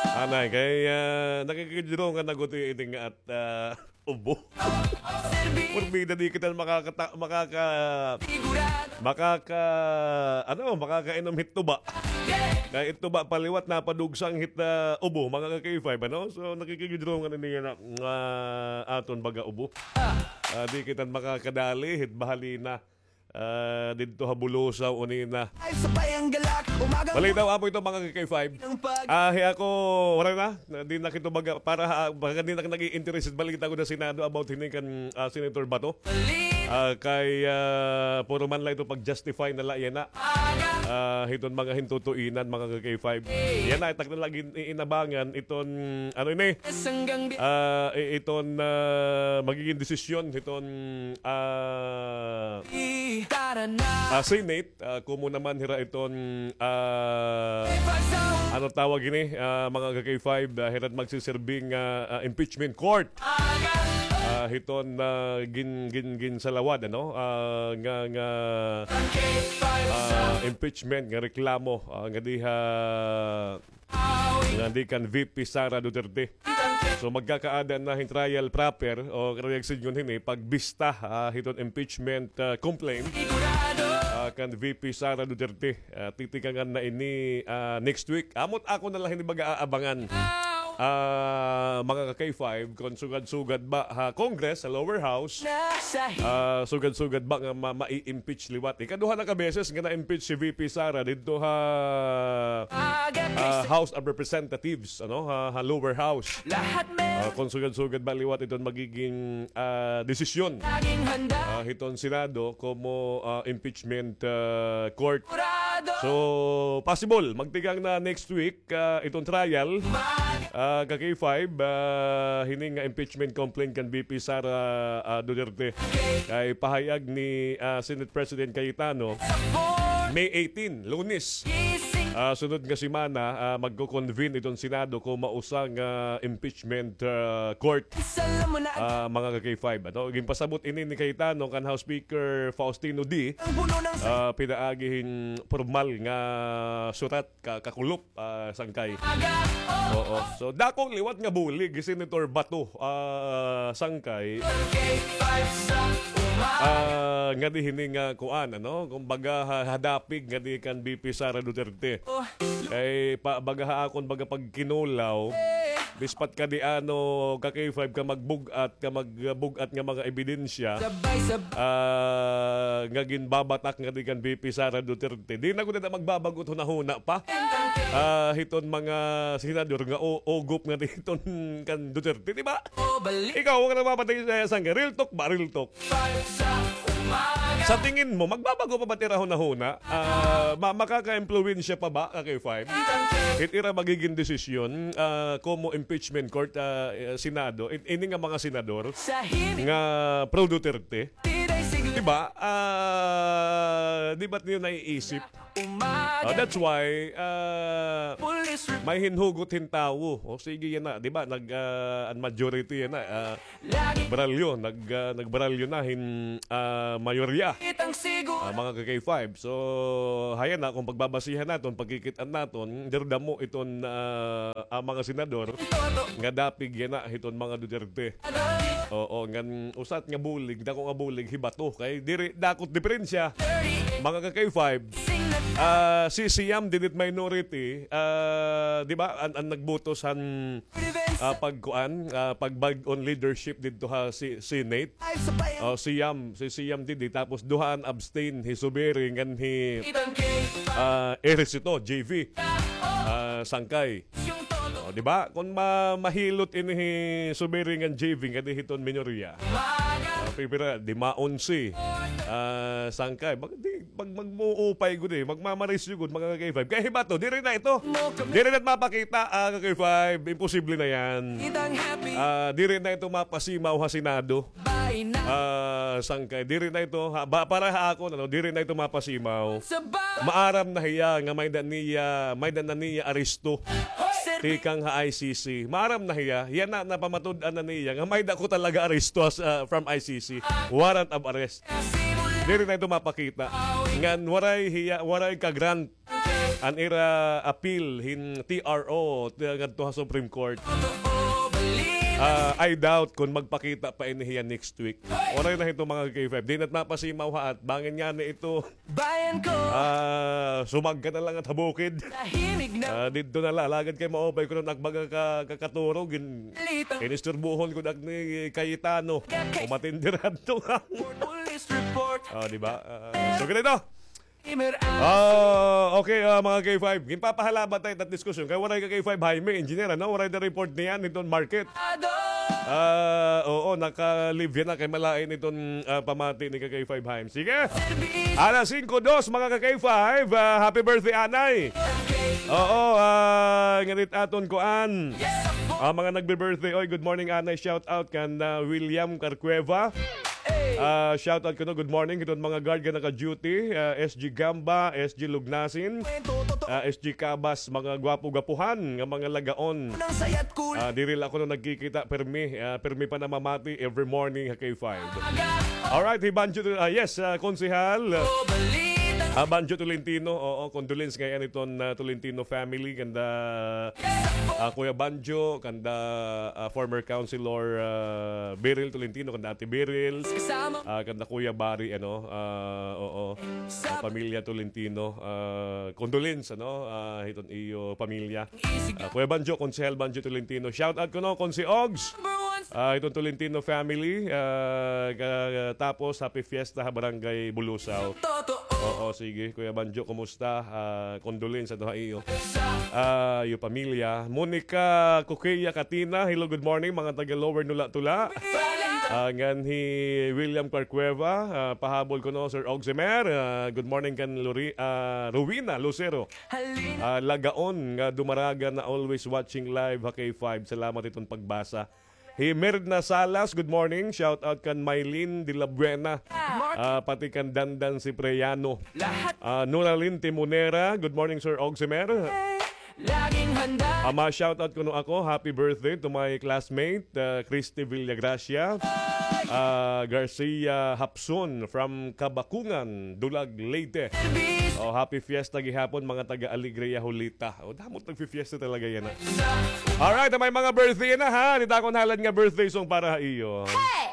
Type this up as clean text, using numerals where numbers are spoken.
Anay, kay nakikidurungan na gusto yung iting at ubo. Purbida di kita makakainom hit tuba. Kaya ito ba paliwat na padugsang hit ubo, mga K5, ano? So nakikidurungan na niya na aton baga ubo. Di kita makakadali, hit bahalina. Dito habulosaw unina. Balik daw apo ito mga K5. Ako wala na. Di na kito baga para baka di na nag-i-interested balik ako na Senado about hindi kan Senator Bato. Kay puro man lang ito pag-justify na yan na. Hiton mga hintutuinan mga K5. Yan na itak na lagi inabangan iton ano ini. Iton magiging desisyon hiton Senate kumo naman hira iton ano tawag ini mga K5 hirat magsiserving impeachment court. Hiton gin salawad ano nga impeachment nga reklamo nga diha nga di kan VP Sara Duterte. So magkakaada na hin trial proper o reaksyon yun hini pagbista hiton impeachment complaint kan VP Sara Duterte. Titikangan na ini next week. Amot ako na lang hindi baga-aabangan. Mga K5 kung sugad-sugad ba Congress sa lower house sugad-sugad ba nga mai-impeach liwat ikaduha na ka beses nga na-impeach si VP Sara dito House of Representatives ano lower house kung sugad-sugad ba liwat iton magiging desisyon hiton Senado como impeachment court. So possible magtigang na next week itong trial K5 hining impeachment complaint kan VP Sara Duterte kay pahayag ni Senate President Cayetano May 18 Lunes sunod nga semana magko-convene itong Senado kung mausang impeachment court mga K5 ano ginpasabot ini ni Cayetano kan House Speaker Faustino D pinaagihin formal nga surat kakulop sangkay. Oo. So dakong liwat nga bulig Senator Bato sangkay nga di hini nga kuan ano kumbaga hadapig nga di kan BP Sara Duterte kay baga akon baga pagkinulaw bispat ka di ano ka K5 ka magbugat nga mga ebidensya nga ginbabatak nga di kan BP Sara Duterte di na ko na magbabagot hunahuna pa hiton mga senador nga ogop nga diton kan Duterte di ba ikaw wag na mapatay sa real talk ba real talk sa tingin mo magbabago pa ba tirahon na huna makaka-impluwensya pa ba K5 itira magiging desisyon como impeachment court Senado ini nga mga senador nga pro Duterte di ba di ba't niyo naiisip that's why may hinhugot hintawo o sige yan na di ba majority yan na nagbaralyo na mayorya mga K5 so hayan na kung pagbabasihan naton pagkikitan naton derdamo iton mga senador nga dapig yan na iton mga Duterte oo ngan usat nga bulig dako nga bulig hibato kay diri dakot diferensya mga K5 si Siam dinit minority di ba ang nagbutosan pagbag on leadership dito si Senate si Siam didi tapos duhaan abstain hisubiri ngan eresito JV sangkay di ba kung mahilot ini subiri ngan JV nga dihiton minorya pipira di maonsi sangkay magmuupay gud magmamaris yun mga K5 kaya hibato di rin na ito di rin na mapakita K5 imposible na yan di rin na ito mapasimaw ha Senado sangkay di rin na ito para ako di rin na ito mapasimaw maaram na hiya nga may dan na niya aresto tikang ha ICC maaram na hiya yan na napamatud-an na niya nga may dako talaga aresto from ICC warrant of arrest di rin na ito mapakita ngan waray ka grant an ira appeal hin TRO ngadto sa Supreme Court. I doubt kung magpakita pa inihiya next week. Oray na ito mga K5. Di na't mapasimaw ha at bangin nga na ito. Sumag ka na lang at habukid. Dito na lang. Lagad kayo maopay ko nung nagbaga kakaturog. Inisturbuhon ko ni Cayetano. Umatindiran to nga. Diba? So ganito. Okay, mga K5. Ginpapahalaban tayo at diskusyon. Kaya waray ka K5 Jaime, engineer, ano? Waray na report niyan itong market. Oo, naka-live yan na kay malain itong pamati ni K5 Jaime. Sige! Alas 5-2, mga K5. Happy birthday, Anay! Oo, nganit aton koan. Mga nagbe-birthday, oy, good morning, Anay. Shout out kan William Carcueva. Shout out ko no, good morning ito mga guard ka naka-duty, SG Gamba, SG Lugnasin, SG Cabas, mga gwapo-gwapuhan nga mga lagaon. Diril ako nung nagkikita permi pa na mamati every morning K5. Alright, Banjo, yes, konsehal Banjo Tolentino, oo, condolence ngayon itong Tolentino family kanda Kuya Banjo, kanda former councilor Beryl Tolentino, kanda Ate Beryl, kanda Kuya Barry, oo, pamilya Tolentino, condolence, itong iyo pamilya. Kuya Banjo, Konsehal Banjo Tolentino, shout out ko no, Konsi Ogs, itong Tolentino family, tapos happy fiesta Barangay Bulusaw. Oo, sige. Kuya Banjo, kumusta? Condolence sa doha iyo. Yung pamilya. Monica Kukeya Katina, hello, good morning. Mga taga-lower nula-tula. Ngan William Carcueva, pahabol ko no, Sir Ogzemer. Good morning kan Rowena Lucero. Lagaon, nga dumaraga na always watching live, K5. Salamat itong pagbasa. Merna Salas, good morning. Shout out kan Maylin de la Buena. Pati kan Dandan Cipriano. Nuralin Timonera, good morning Sir Ogzemer. Shout out ko no ako. Happy birthday to my classmate Christy Villagracia. Garcia Hapson from Kabakungan, Dulag, Leyte. Happy fiesta gihapon mga taga Alegria Hulita. Damot nagfi-fiesta talaga yan. Alright, may mga birthday na ha. Nitakon halad nga birthday song para iyo. Hey!